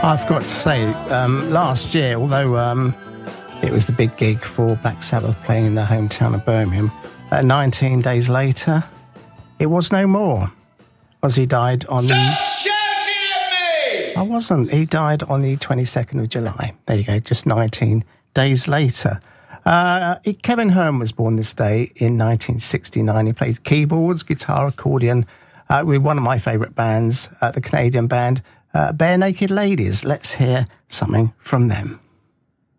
I've got to say, last year, although it was the big gig for Black Sabbath playing in their hometown of Birmingham, 19 days later, it was no more. Ozzy died on I wasn't. He died on the 22nd of July. There you go, just 19 days later. Kevin Hearn was born this day in 1969. He plays keyboards, guitar, accordion with one of my favourite bands, the Canadian band Bare Naked Ladies. Let's hear something from them.